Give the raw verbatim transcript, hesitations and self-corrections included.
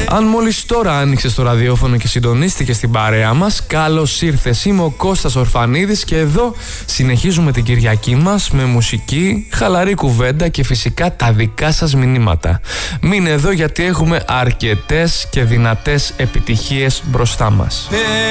Αν μόλις τώρα άνοιξες το ραδιόφωνο και συντονίστηκες στην παρέα μας, καλώς ήρθες. Είμαι ο Κώστας Ορφανίδης και εδώ συνεχίζουμε την Κυριακή μας με μουσική, χαλαρή κουβέντα και φυσικά τα δικά σας μηνύματα. Μείνε εδώ γιατί έχουμε αρκετές και δυνατές επιτυχίες μπροστά μας.